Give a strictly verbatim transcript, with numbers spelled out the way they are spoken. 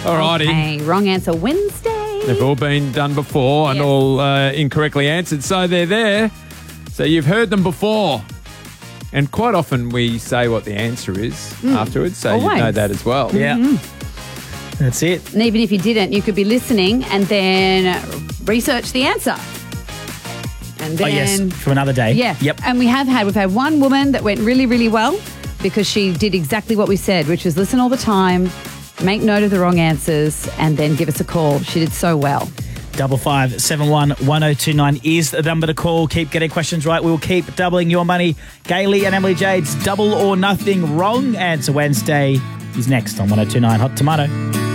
All righty. Okay, wrong answer Wednesday. They've all been done before and Yes. all uh, incorrectly answered, so they're there. So you've heard them before. And quite often we say what the answer is afterwards, so you Always. know that as well. Yeah. That's it. And even if you didn't, you could be listening and then research the answer. And then, Oh, yes. From another day. yeah. Yep. And we have had, we've had one woman that went really, really well because she did exactly what we said, which was listen all the time, make note of the wrong answers, and then give us a call. She did so well. Double five seven one one zero two nine is the number to call. Keep getting questions right. We will keep doubling your money. Gailey and Emily Jade's Double or Nothing Wrong Answer Wednesday is next on one zero two nine Hot Tomato.